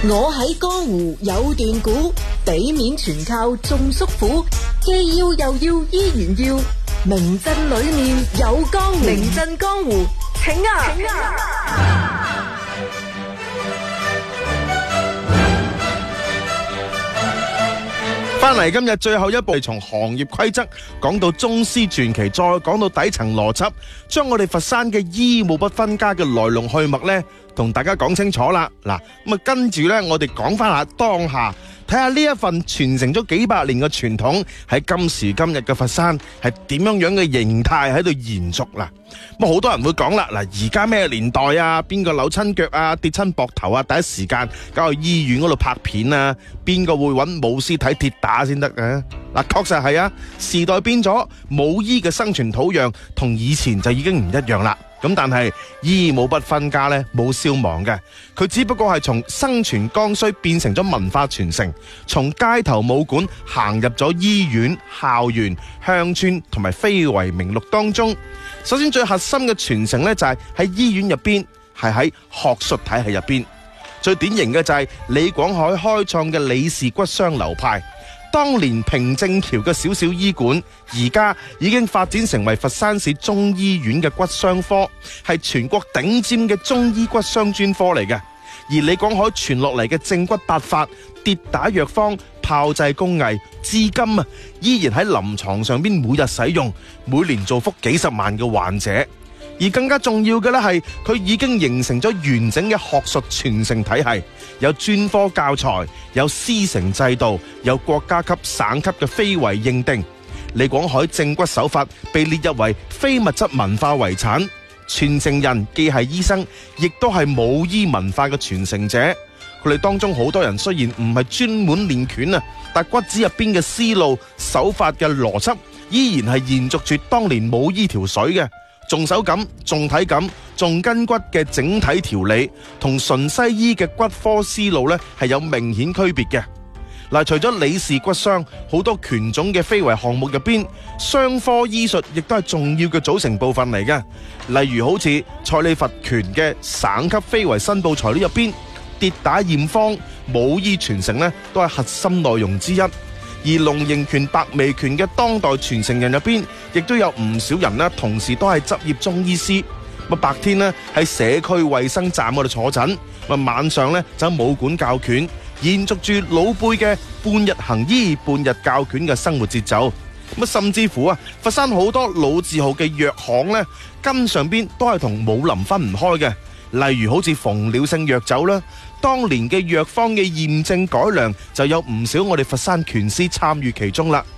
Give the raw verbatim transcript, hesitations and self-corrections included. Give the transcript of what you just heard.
我喺江湖有段古，俾面全靠眾叔父，既要又要依然要，名震裏面有江湖，名震江湖，請啊！請啊！ 翻嚟今日最後一步，從行業規則講到宗師傳奇，再講到底層邏輯，將我哋佛山嘅醫武不分家嘅來龍去脈呢，同大家講清楚啦。嗱，咁啊跟住呢，我哋講翻下當下，睇下呢一份傳承咗幾百年嘅傳統喺今時今日嘅佛山係點樣樣嘅形態喺度延續啦。咁好多人會講啦，嗱，而家咩年代啊？邊個扭親腳啊、跌親膊頭啊？第一時間搞去醫院嗰度拍片啊？邊個會揾武師睇跌打先得啊？嗱，確實係啊，時代變咗，武醫嘅生存土壤同以前就已經唔一樣啦。咁但係醫武不分家呢，冇消亡嘅，佢只不過係從生存剛需變成咗文化傳承，從街頭武館行入咗醫院、校園、鄉村同埋非遺名錄當中。首先最核心嘅傳承呢，就係喺醫院入邊，係喺學術體系入邊。最典型嘅就係李廣海開創嘅李氏骨傷流派。當年平正橋嘅小小醫館，而家已經發展成為佛山市中醫院嘅骨傷科，係全國頂尖嘅中醫骨傷專科嚟嘅。而李廣海傳落嚟嘅正骨八法、跌打藥方、炮製工藝，至今啊依然喺臨床上邊每日使用，每年造福幾十萬嘅患者。而更加重要嘅咧係，佢已經形成咗完整嘅學術傳承體系，有專科教材，有師承制度，有國家級、省級嘅非遺認定。李廣海正骨手法被列入為非物質文化遺產，傳承人既係醫生，亦都係武醫文化嘅傳承者。佢哋當中好多人雖然唔係專門練拳啊，但骨子入邊嘅思路、手法嘅邏輯，依然係延續住當年武醫條水嘅。重手感、重體感、重筋骨嘅整體調理，同純西醫嘅骨科思路呢係有明顯區別嘅。嗱，除咗李氏骨傷，好多拳種嘅非遺項目入邊，傷科醫術亦都係重要嘅組成部分嚟嘅。例如好似蔡李佛拳嘅省級非遺申報材料入邊，跌打驗方、武醫傳承呢都係核心內容之一。而龍形拳、白眉拳嘅當代傳承人入邊，亦都有唔少人呢，同時都係執業中醫師。咁白天呢喺社區衛生站嗰度坐診，咁晚上呢就喺武館教拳，延續住老輩嘅半日行醫、半日教拳嘅生活節奏。咁甚至乎啊，佛山好多老字號嘅藥行呢，根上邊都係同武林分唔開嘅。例如好似馮了性藥酒啦，當年嘅藥方嘅驗證改良就有唔少我哋佛山拳師參與其中啦。